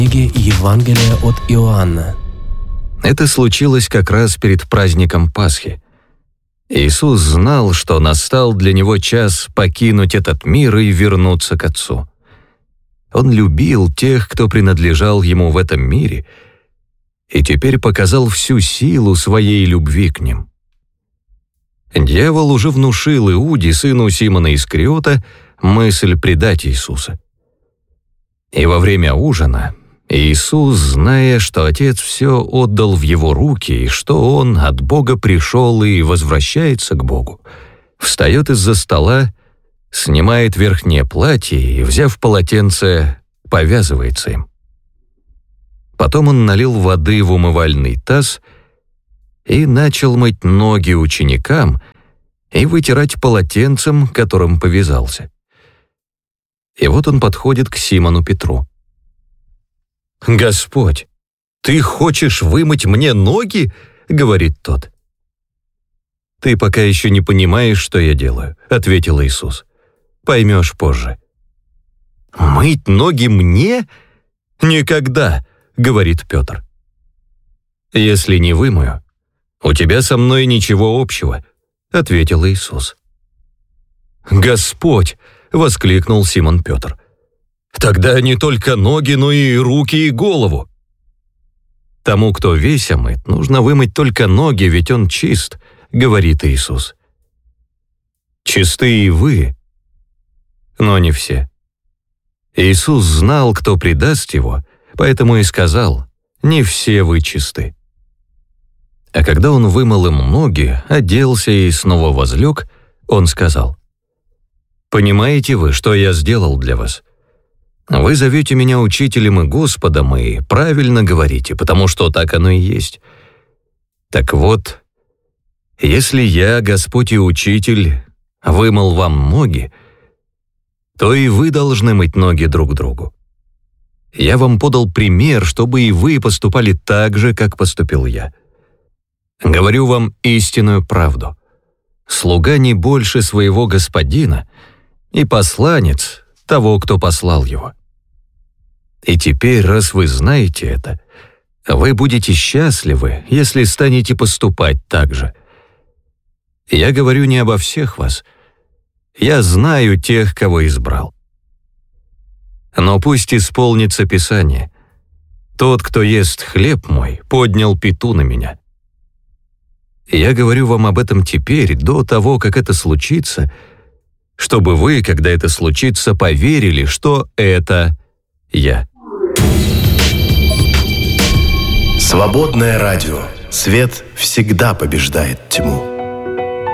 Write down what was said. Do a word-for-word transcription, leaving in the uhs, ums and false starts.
Книги Евангелия от Иоанна. Это случилось как раз перед праздником Пасхи. Иисус знал, что настал для Него час покинуть этот мир и вернуться к Отцу. Он любил тех, кто принадлежал Ему в этом мире, и теперь показал всю силу своей любви к ним. Дьявол уже внушил Иуде, сыну Симона Искариота, мысль предать Иисуса. И во время ужина Иисус, зная, что Отец все отдал в Его руки и что Он от Бога пришел и возвращается к Богу, встает из-за стола, снимает верхнее платье и, взяв полотенце, повязывается им. Потом Он налил воды в умывальный таз и начал мыть ноги ученикам и вытирать полотенцем, которым повязался. И вот Он подходит к Симону Петру. «Господь, ты хочешь вымыть мне ноги?» — говорит тот. «Ты пока еще не понимаешь, что я делаю», — ответил Иисус. «Поймешь позже». «Мыть ноги мне? Никогда!» — говорит Петр. «Если не вымою, у тебя со мной ничего общего», — ответил Иисус. «Господь!» — воскликнул Симон Петр. «Тогда не только ноги, но и руки и голову». «Тому, кто весь омыт, нужно вымыть только ноги, ведь он чист», — говорит Иисус. «Чисты и вы, но не все». Иисус знал, кто предаст Его, поэтому и сказал: «Не все вы чисты». А когда Он вымыл им ноги, оделся и снова возлег, Он сказал: «Понимаете вы, что я сделал для вас? Вы зовете меня учителем и Господом, и правильно говорите, потому что так оно и есть. Так вот, если я, Господь и Учитель, вымыл вам ноги, то и вы должны мыть ноги друг другу. Я вам подал пример, чтобы и вы поступали так же, как поступил я. Говорю вам истинную правду. Слуга не больше своего господина, и посланец того, кто послал его. И теперь, раз вы знаете это, вы будете счастливы, если станете поступать так же. Я говорю не обо всех вас. Я знаю тех, кого избрал. Но пусть исполнится Писание. Тот, кто ест хлеб мой, поднял пяту на меня. Я говорю вам об этом теперь, до того, как это случится, чтобы вы, когда это случится, поверили, что это я». Свободное радио. Свет всегда побеждает тьму.